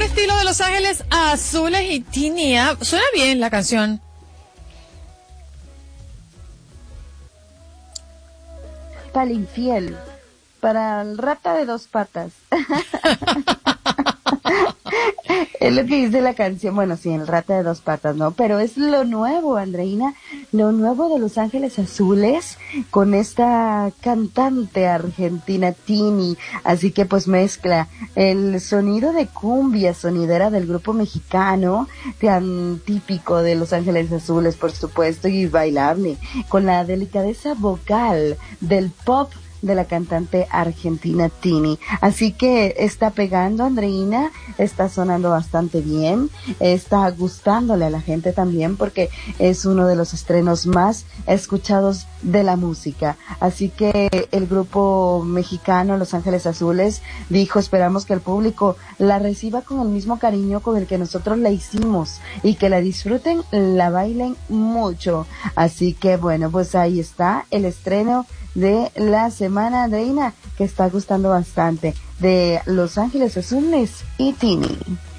estilo de Los Ángeles Azules y Tinia. Suena bien la canción. Para el infiel, para el rata de dos patas. Es lo que dice la canción. Bueno, sí, el rata de dos patas, ¿no? Pero es lo nuevo, Andreina, lo nuevo de Los Ángeles Azules con esta cantante argentina Tini. Así que pues mezcla el sonido de cumbia sonidera del grupo mexicano, tan típico de Los Ángeles Azules, por supuesto, y bailable, con la delicadeza vocal del pop de la cantante argentina Tini. Así que está pegando, Andreina, está sonando bastante bien, está gustándole a la gente también porque es uno de los estrenos más escuchados de la música. Así que el grupo mexicano Los Ángeles Azules dijo: esperamos que el público la reciba con el mismo cariño con el que nosotros la hicimos y que la disfruten, la bailen mucho. Así que bueno, pues ahí está el estreno de la semana, Andreina, que está gustando bastante, de Los Ángeles Azules y Tini.